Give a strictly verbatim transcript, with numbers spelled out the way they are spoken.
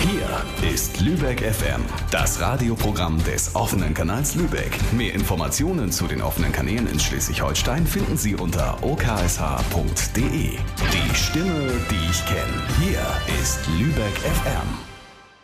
Hier ist Lübeck F M, das Radioprogramm des offenen Kanals Lübeck. Mehr Informationen zu den offenen Kanälen in Schleswig-Holstein finden Sie unter o k s h punkt d e. Die Stimme, die ich kenne. Hier ist Lübeck F M.